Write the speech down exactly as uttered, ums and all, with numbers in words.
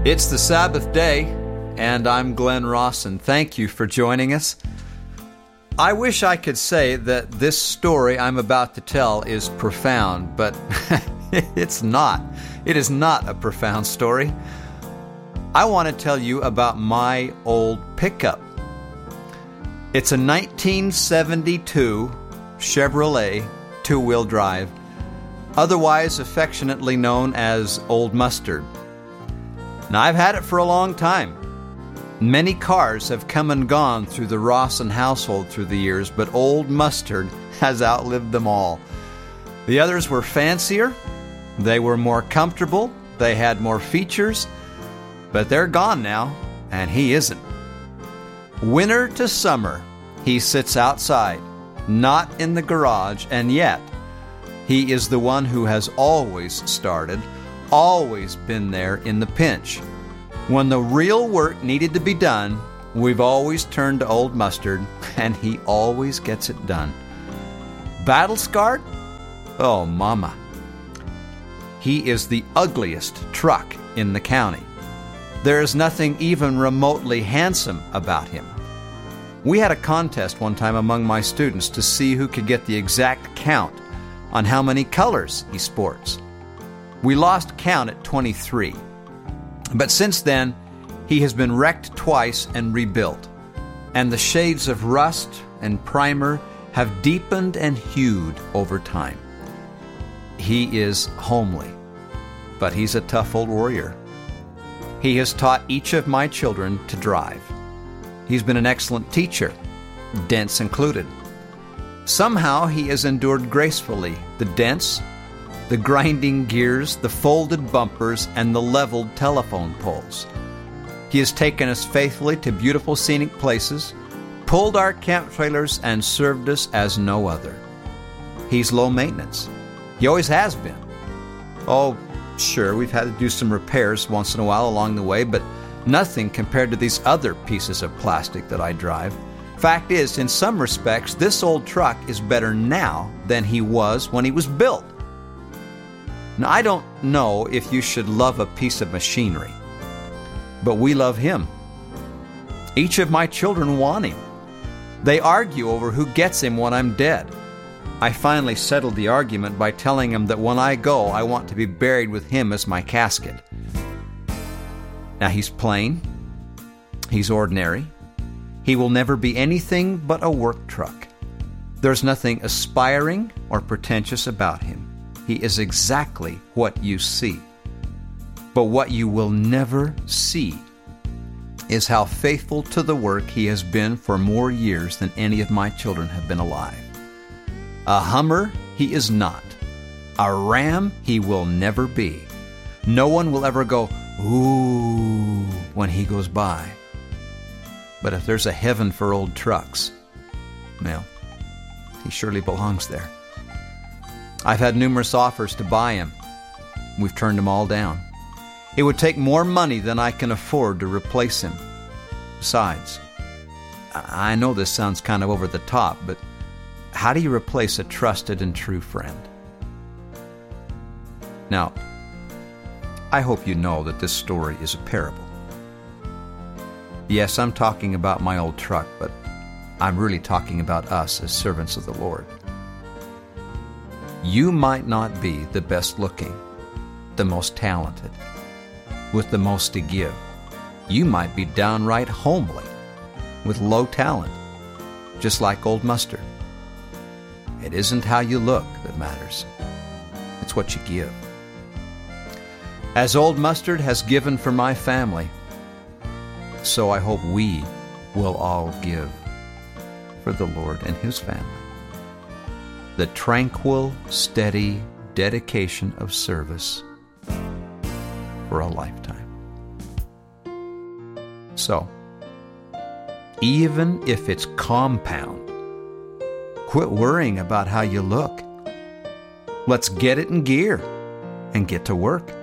It's the Sabbath day, and I'm Glenn Rawson. Thank you for joining us. I wish I could say that this story I'm about to tell is profound, but it's not. It is not a profound story. I want to tell you about my old pickup. It's a nineteen seventy-two Chevrolet two-wheel drive, otherwise affectionately known as Old Mustard. Now, I've had it for a long time. Many cars have come and gone through the Rawson household through the years, but Old Mustard has outlived them all. The others were fancier, they were more comfortable, they had more features, but they're gone now, and he isn't. Winter to summer, he sits outside, not in the garage, and yet he is the one who has always started, always been there in the pinch. When the real work needed to be done, we've always turned to Old Mustard, and he always gets it done. Battle scarred? Oh, mama. He is the ugliest truck in the county. There is nothing even remotely handsome about him. We had a contest one time among my students to see who could get the exact count on how many colors he sports. We lost count at twenty-three. But since then, he has been wrecked twice and rebuilt, and the shades of rust and primer have deepened and hued over time. He is homely, but he's a tough old warrior. He has taught each of my children to drive. He's been an excellent teacher, dents included. Somehow he has endured gracefully the dents, the grinding gears, the folded bumpers, and the leveled telephone poles. He has taken us faithfully to beautiful scenic places, pulled our camp trailers, and served us as no other. He's low maintenance. He always has been. Oh, sure, we've had to do some repairs once in a while along the way, but nothing compared to these other pieces of plastic that I drive. Fact is, in some respects, this old truck is better now than he was when he was built. Now, I don't know if you should love a piece of machinery, but we love him. Each of my children want him. They argue over who gets him when I'm dead. I finally settled the argument by telling him that when I go, I want to be buried with him as my casket. Now, he's plain. He's ordinary. He will never be anything but a work truck. There's nothing aspiring or pretentious about him. He is exactly what you see. But what you will never see is how faithful to the work he has been for more years than any of my children have been alive. A Hummer he is not. A Ram he will never be. No one will ever go, ooh, when he goes by. But if there's a heaven for old trucks, well, he surely belongs there. I've had numerous offers to buy him. We've turned them all down. It would take more money than I can afford to replace him. Besides, I know this sounds kind of over the top, but how do you replace a trusted and true friend? Now, I hope you know that this story is a parable. Yes, I'm talking about my old truck, but I'm really talking about us as servants of the Lord. You might not be the best looking, the most talented, with the most to give. You might be downright homely, with low talent, just like Old Mustard. It isn't how you look that matters. It's what you give. As Old Mustard has given for my family, so I hope we will all give for the Lord and His family. The tranquil, steady dedication of service for a lifetime. So, even if it's compound, quit worrying about how you look. Let's get it in gear and get to work.